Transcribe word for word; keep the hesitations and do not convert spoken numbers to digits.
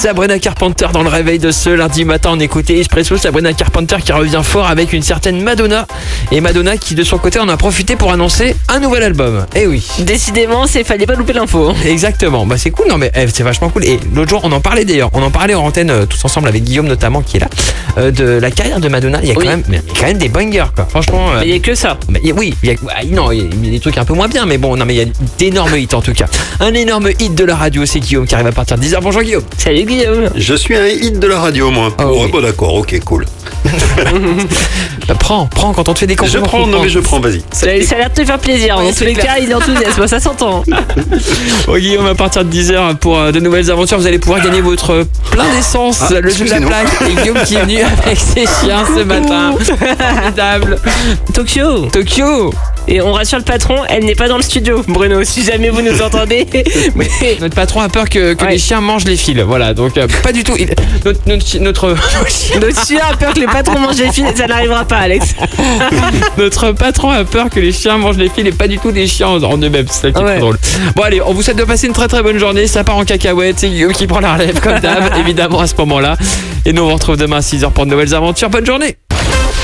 Sabrina Carpenter dans le réveil de ce lundi matin. On écoutait Espresso, Sabrina Carpenter qui revient fort avec une certaine Madonna. Et Madonna qui de son côté en a profité pour annoncer un nouvel album. Eh oui. Décidément, c'est fallait pas louper l'info. Exactement, bah c'est cool, non mais eh, c'est vachement cool. Et l'autre jour on en parlait d'ailleurs, on en parlait en antenne euh, tous ensemble avec Guillaume notamment qui est là, euh, de la carrière de Madonna. Il y a quand, Oui. même, il y a quand même des bangers quoi, franchement. euh, Mais il y a que ça. bah, il y a- oui, il y a, ah, non, il y a- il y a des trucs un peu moins bien, mais bon, non mais il y a d'énormes hits en tout cas. Un énorme hit de la radio, c'est Guillaume qui arrive à partir de dix heures. Bonjour Guillaume. Salut Guillaume. Je suis un hit de la radio, moi. Ah ouais, oui. bah d'accord, ok, cool. Bah, prends, prends quand on te fait des Je compliments. prends, non mais je prends, vas-y. Ça, ça a l'air de te faire plaisir. Oui, Dans c'est tous les clair. cas, il est enthousiaste. Ça s'entend. Bon, Guillaume, à partir de dix heures pour euh, de nouvelles aventures, vous allez pouvoir gagner votre plein d'essence, Ah, le jeu de la excusez-nous. plaque. Et Guillaume qui est venu avec ses chiens ce matin. Formidable. Tokyo. Tokyo. Et on rassure le patron, elle n'est pas dans le studio, Bruno, si jamais vous nous entendez. Mais Notre patron a peur que, que Ouais. les chiens mangent les fils. Voilà, donc euh, pas du tout. Il- notre, notre, notre, notre chien a peur que les patrons mangent les fils, ça n'arrivera pas, Alex. notre patron a peur que les chiens mangent les fils et pas du tout des chiens en en eux-mêmes. C'est ça qui est Ouais. trop drôle. Bon, allez, on vous souhaite de passer une très très bonne journée. Ça part en cacahuète. C'est Guillaume qui prend la relève comme d'hab, évidemment, à ce moment-là. Et nous, on vous retrouve demain à six heures pour de nouvelles aventures. Bonne journée.